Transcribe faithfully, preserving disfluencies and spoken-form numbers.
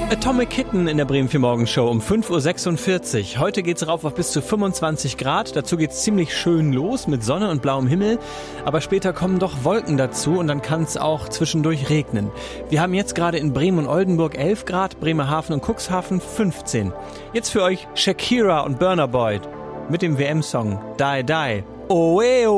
Atomic Kitten in der Bremen vier Morgenshow um fünf Uhr sechsundvierzig. Heute geht's rauf auf bis zu fünfundzwanzig Grad. Dazu geht's ziemlich schön los mit Sonne und blauem Himmel. Aber später kommen doch Wolken dazu und dann kann es auch zwischendurch regnen. Wir haben jetzt gerade in Bremen und Oldenburg elf Grad, Bremerhaven und Cuxhaven fünfzehn. Jetzt für euch Shakira und Burna Boy mit dem W M-Song Die Die. Oh, eh, oh.